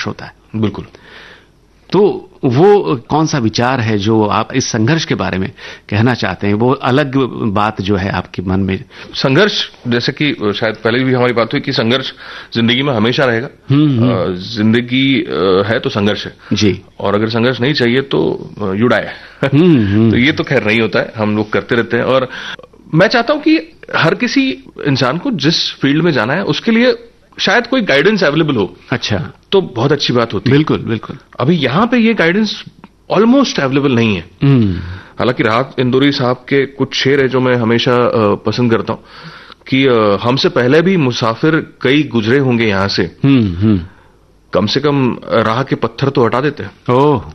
होता है। बिल्कुल। तो वो कौन सा विचार है जो आप इस संघर्ष के बारे में कहना चाहते हैं? वो अलग बात जो है आपके मन में। संघर्ष, जैसे कि शायद पहले भी हमारी बात हुई कि संघर्ष जिंदगी में हमेशा रहेगा। जिंदगी है तो संघर्ष है जी, और अगर संघर्ष नहीं चाहिए तो युड़ा है। तो ये तो खैर नहीं होता है, हम लोग करते रहते हैं। और मैं चाहता हूं कि हर किसी इंसान को जिस फील्ड में जाना है उसके लिए शायद कोई गाइडेंस अवेलेबल हो। अच्छा, तो बहुत अच्छी बात होती है। बिल्कुल बिल्कुल। अभी यहां पे ये गाइडेंस ऑलमोस्ट अवेलेबल नहीं है। हालांकि राहत इंदौरी साहब के कुछ शेर है जो मैं हमेशा पसंद करता हूं कि हमसे पहले भी मुसाफिर कई गुजरे होंगे यहां से, कम से कम राह के पत्थर तो हटा देते। ओह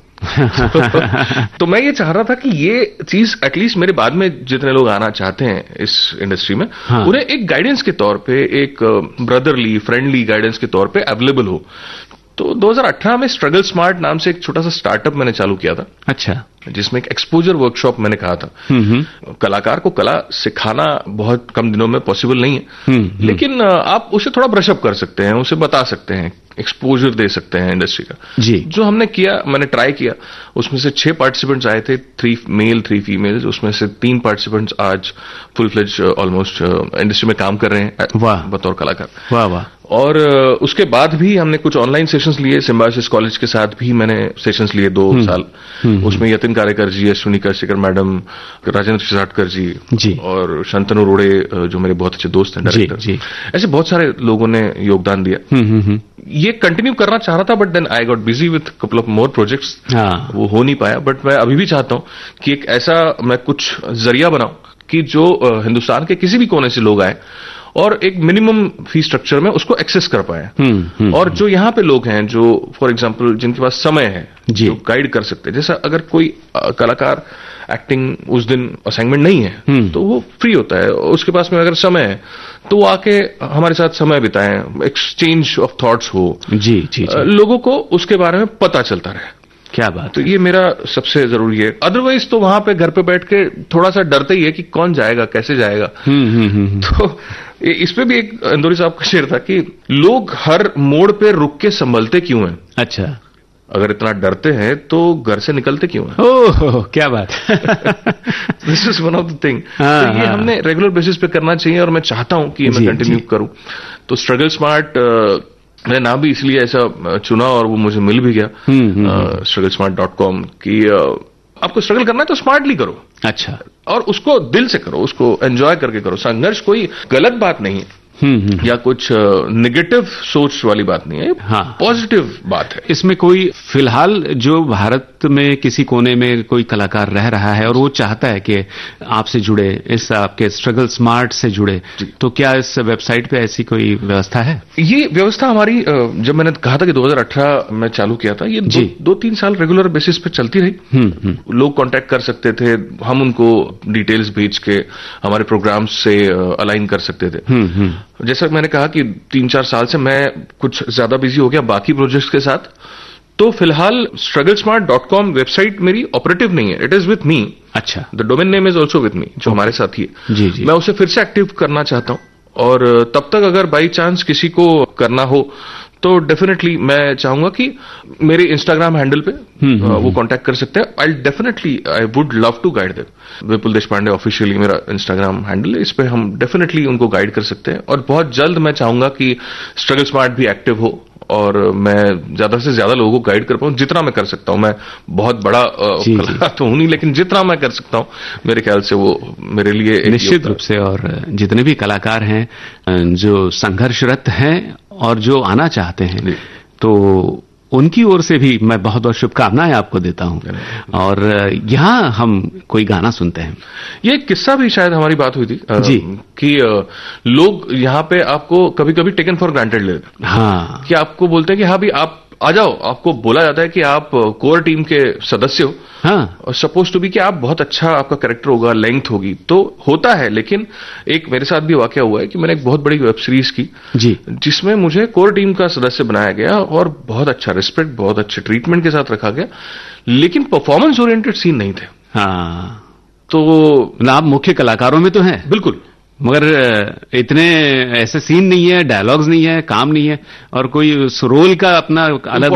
तो मैं ये चाह रहा था कि ये चीज एटलीस्ट मेरे बाद में जितने लोग आना चाहते हैं इस इंडस्ट्री में, उन्हें एक गाइडेंस के तौर पे, एक ब्रदरली फ्रेंडली गाइडेंस के तौर पे अवेलेबल हो। तो 2018 में स्ट्रगल स्मार्ट नाम से एक छोटा सा स्टार्टअप मैंने चालू किया था। अच्छा। जिसमें एक एक्सपोजर वर्कशॉप मैंने कहा था। कलाकार को कला सिखाना बहुत कम दिनों में पॉसिबल नहीं है, लेकिन आप उसे थोड़ा ब्रशअप कर सकते हैं, उसे बता सकते हैं, एक्सपोजर दे सकते हैं इंडस्ट्री का जी। जो हमने किया, मैंने ट्राई किया, उसमें से 6 पार्टिसिपेंट्स आए थे, 3 मेल 3 फीमेल्स। उसमें से 3 पार्टिसिपेंट्स आज फुल फ्लेज ऑलमोस्ट इंडस्ट्री में काम कर रहे हैं बतौर कलाकार। वाह वाह। और उसके बाद भी हमने कुछ ऑनलाइन सेशंस लिए, सिम्बायोसिस कॉलेज के साथ भी मैंने सेशंस लिए 2 साल। उसमें यतिन कारेकर जी, अश्विनी करशेकर मैडम, राजेंद्र शिसाटकर जी और शांतनु रोड़े जो मेरे बहुत अच्छे दोस्त हैं डायरेक्टर जी, ऐसे बहुत सारे लोगों ने योगदान दिया। ये कंटिन्यू करना चाह रहा था, but then I got busy with couple of more projects, वो हो नहीं पाया। बट मैं अभी भी चाहता हूं कि एक ऐसा मैं कुछ जरिया बनाऊं कि जो हिंदुस्तान के किसी भी कोने से लोग आए और एक मिनिमम फी स्ट्रक्चर में उसको एक्सेस कर पाए। और जो यहाँ पे लोग हैं जो फॉर एग्जांपल जिनके पास समय है, जो गाइड कर सकते हैं, जैसा अगर कोई कलाकार एक्टिंग उस दिन असाइनमेंट नहीं है तो वो फ्री होता है, उसके पास में अगर समय है तो वो आके हमारे साथ समय बिताएं, एक्सचेंज ऑफ थॉट्स हो जी, लोगों को उसके बारे में पता चलता रहे। क्या बात। तो ये मेरा सबसे जरूरी है। अदरवाइज तो वहां पे घर पे बैठ के थोड़ा सा डरते ही है कि कौन जाएगा, कैसे जाएगा। तो इस पे भी एक इंदौरी साहब का शेर था कि लोग हर मोड़ पे रुक के संभलते क्यों हैं। अच्छा। अगर इतना डरते हैं तो घर से निकलते क्यों हैं। ओह क्या बात। This is one of the thing. तो ये हमने रेगुलर बेसिस पे करना चाहिए और मैं चाहता हूं कि मैं कंटिन्यू करूं। तो स्ट्रगल स्मार्ट मैंने नाम भी इसलिए ऐसा चुना और वो मुझे मिल भी गया, strugglesmart.com, कि आपको स्ट्रगल करना है तो स्मार्टली करो। अच्छा। और उसको दिल से करो, उसको एंजॉय करके करो। संघर्ष कोई गलत बात नहीं है या कुछ नेगेटिव सोच वाली बात नहीं है, हाँ, पॉजिटिव बात है। इसमें कोई फिलहाल जो भारत में किसी कोने में कोई कलाकार रह रहा है और वो चाहता है कि आपसे जुड़े, इस आपके स्ट्रगल स्मार्ट से जुड़े, तो क्या इस वेबसाइट पे ऐसी कोई व्यवस्था है? ये व्यवस्था हमारी जब मैंने कहा था कि 2018 में चालू किया था, ये 2-3 साल रेगुलर बेसिस पे चलती रही। लोग कांटेक्ट कर सकते थे, हम उनको डिटेल्स भेज के हमारे प्रोग्राम्स से अलाइन कर सकते थे। जैसा मैंने कहा कि 3-4 साल से मैं कुछ ज्यादा बिजी हो गया बाकी प्रोजेक्ट्स के साथ, तो फिलहाल strugglesmart.com वेबसाइट मेरी ऑपरेटिव नहीं है, इट इज विथ मी। अच्छा। The domain name is also with me, जो हमारे साथ ही है। जी। मैं उसे फिर से एक्टिव करना चाहता हूं, और तब तक अगर बाई चांस किसी को करना हो तो डेफिनेटली मैं चाहूंगा कि मेरे इंस्टाग्राम हैंडल पे वो कांटेक्ट कर सकते हैं। I would love to guide them. Vipul Deshpande officially मेरा इंस्टाग्राम हैंडल है, इस पे हम डेफिनेटली उनको गाइड कर सकते हैं। और बहुत जल्द मैं चाहूंगा कि स्ट्रगल स्मार्ट भी एक्टिव हो और मैं ज्यादा से ज्यादा लोगों को गाइड कर पाऊं, जितना मैं कर सकता हूं। मैं बहुत बड़ा कलाकार तो हूं नहीं, लेकिन जितना मैं कर सकता हूं मेरे ख्याल से वो मेरे लिए निश्चित रूप से। और जितने भी कलाकार हैं जो संघर्षरत हैं और जो आना चाहते हैं, तो उनकी ओर से भी मैं बहुत बहुत शुभकामनाएं आपको देता हूं। और यहाँ हम कोई गाना सुनते हैं। ये किस्सा भी शायद हमारी बात हुई थी जी, कि लोग यहाँ पे आपको कभी कभी टेकन फॉर ग्रांटेड लेते हैं। हाँ। कि आपको बोलते हैं कि हाँ भी आप आ जाओ, आपको बोला जाता है कि आप कोर टीम के सदस्य हो। हाँ। और सपोज टू बी कि आप बहुत अच्छा, आपका कैरेक्टर होगा, लेंथ होगी, तो होता है। लेकिन एक मेरे साथ भी वाकया हुआ है कि मैंने एक बहुत बड़ी वेब सीरीज की जी, जिसमें मुझे कोर टीम का सदस्य बनाया गया और बहुत अच्छा रिस्पेक्ट, बहुत अच्छे ट्रीटमेंट के साथ रखा गया, लेकिन परफॉर्मेंस ओरिएंटेड सीन नहीं थे। हाँ। तो ना आप मुख्य कलाकारों में तो हैं बिल्कुल, मगर इतने ऐसे सीन नहीं है, डायलॉग्स नहीं है, काम नहीं है, और कोई उस रोल का अपना अलग